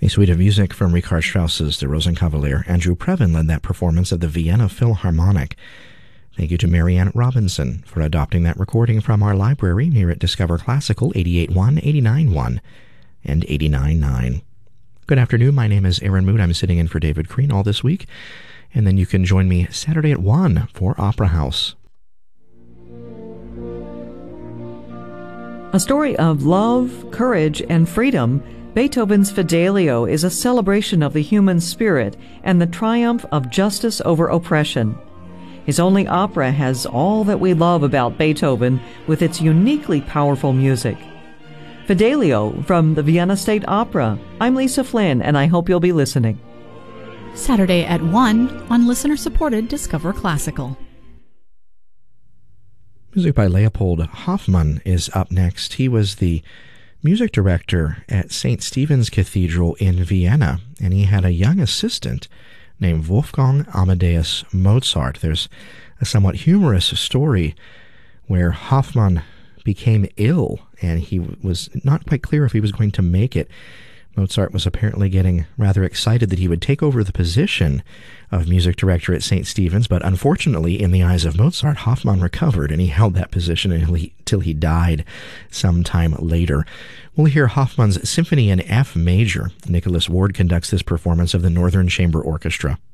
A suite of music from Richard Strauss's The Rosenkavalier. Andrew Previn led that performance of the Vienna Philharmonic. Thank you to Marianne Robinson for adopting that recording from our library here at Discover Classical 88.1, 89.1, and 89.9. Good afternoon, my name is Aaron Mood. I'm sitting in for David Crean all this week, and then you can join me Saturday at 1 for Opera House. A story of love, courage, and freedom, Beethoven's Fidelio is a celebration of the human spirit and the triumph of justice over oppression. His only opera has all that we love about Beethoven with its uniquely powerful music. Fidelio from the Vienna State Opera. I'm Lisa Flynn, and I hope you'll be listening. Saturday at 1 on listener-supported Discover Classical. Music by Leopold Hoffmann is up next. He was the music director at St. Stephen's Cathedral in Vienna, and he had a young assistant named Wolfgang Amadeus Mozart. There's a somewhat humorous story where Hoffmann became ill, and he was not quite clear if he was going to make it. Mozart was apparently getting rather excited that he would take over the position of music director at St. Stephen's, but unfortunately, in the eyes of Mozart, Hoffmann recovered, and he held that position until he died sometime later. We'll hear Hoffmann's Symphony in F major. Nicholas Ward conducts this performance of the Northern Chamber Orchestra.